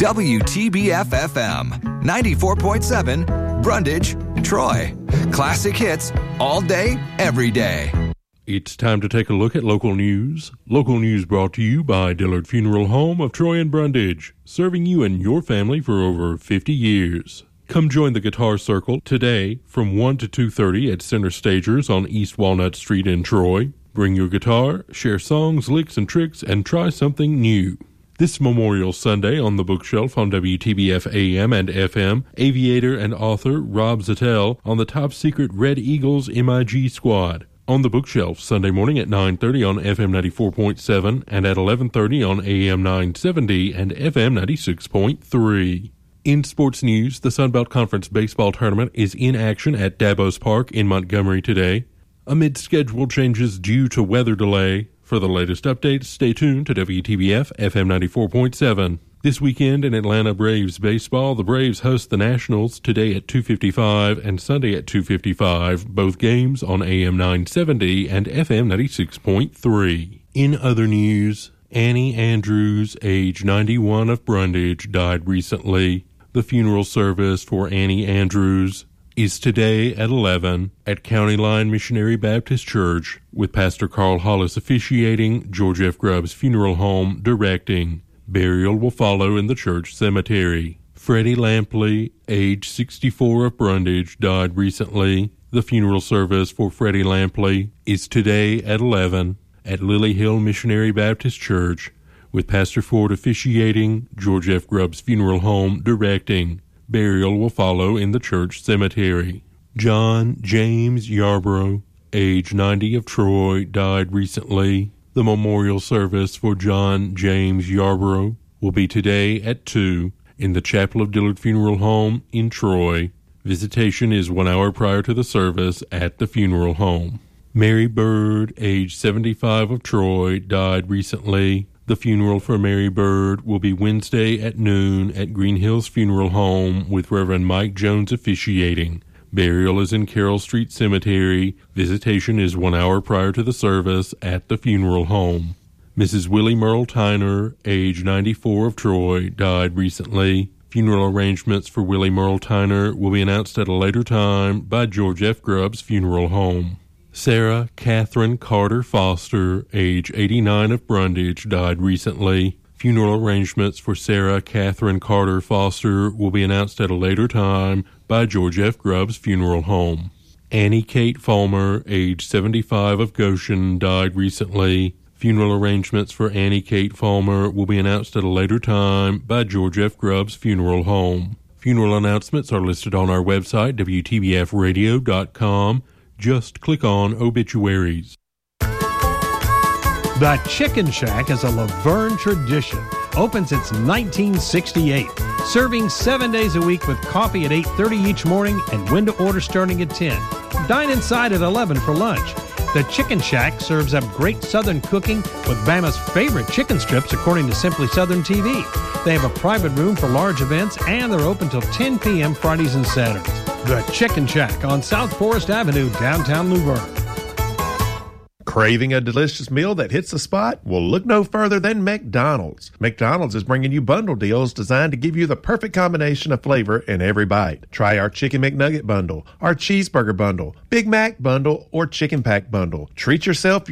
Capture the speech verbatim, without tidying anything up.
W T B F F M, ninety-four point seven, Brundage, Troy. Classic hits all day, every day. It's time to take a look at local news. Local news brought to you by Dillard Funeral Home of Troy and Brundage, serving you and your family for over fifty years. Come join the Guitar Circle today from one to two thirty at Center Stagers on East Walnut Street in Troy. Bring your guitar, share songs, licks, and tricks, and try something new. This Memorial Sunday on the bookshelf on W T B F A M and F M, aviator and author Rob Zattel on the top-secret Red Eagles M I G squad. On the bookshelf Sunday morning at nine thirty on F M ninety-four point seven and at eleven thirty on A M nine seventy and F M ninety-six point three. In sports news, the Sun Belt Conference baseball tournament is in action at Dabos Park in Montgomery today. Amid schedule changes due to weather delay, for the latest updates, stay tuned to W T B F F M ninety-four point seven. This weekend in Atlanta Braves baseball, the Braves host the Nationals today at two fifty-five and Sunday at two fifty-five, both games on A M nine seventy and F M ninety-six point three. In other news, Annie Andrews, age ninety-one, of Brundage, died recently. The funeral service for Annie Andrews is today at eleven at County Line Missionary Baptist Church, with Pastor Carl Hollis officiating, George F. Grubbs Funeral Home directing. Burial will follow in the church cemetery. Freddie Lampley, age sixty-four, of Brundage, died recently. The funeral service for Freddie Lampley is today at eleven at Lily Hill Missionary Baptist Church, with Pastor Ford officiating, George F. Grubbs Funeral Home directing. Burial will follow in the church cemetery. John James Yarborough, age ninety, of Troy, died recently. The memorial service for John James Yarborough will be today at two in the Chapel of Dillard Funeral Home in Troy. Visitation is one hour prior to the service at the funeral home. Mary Bird, age seventy-five, of Troy, died recently. The funeral for Mary Bird will be Wednesday at noon at Green Hills Funeral Home, with Reverend Mike Jones officiating. Burial is in Carroll Street Cemetery. Visitation is one hour prior to the service at the funeral home. Missus Willie Merle Tyner, age ninety-four, of Troy, died recently. Funeral arrangements for Willie Merle Tyner will be announced at a later time by George F. Grubbs Funeral Home. Sarah Catherine Carter Foster, age eighty-nine, of Brundage, died recently. Funeral arrangements for Sarah Catherine Carter Foster will be announced at a later time by George F. Grubbs Funeral Home. Annie Kate Fulmer, age seventy-five, of Goshen, died recently. Funeral arrangements for Annie Kate Fulmer will be announced at a later time by George F. Grubbs Funeral Home. Funeral announcements are listed on our website, W T B F radio dot com. Just click on Obituaries. The Chicken Shack is a Laverne tradition. Opens since nineteen sixty-eight. Serving seven days a week with coffee at eight thirty each morning and window order starting at ten. Dine inside at eleven for lunch. The Chicken Shack serves up great Southern cooking with Bama's favorite chicken strips, according to Simply Southern T V. They have a private room for large events, and they're open till ten p.m. Fridays and Saturdays. The Chicken Shack on South Forest Avenue, downtown Luverne. Craving a delicious meal that hits the spot? Well, look no further than McDonald's. McDonald's is bringing you bundle deals designed to give you the perfect combination of flavor in every bite. Try our Chicken McNugget bundle, our Cheeseburger bundle, Big Mac bundle, or Chicken Pack bundle. Treat yourself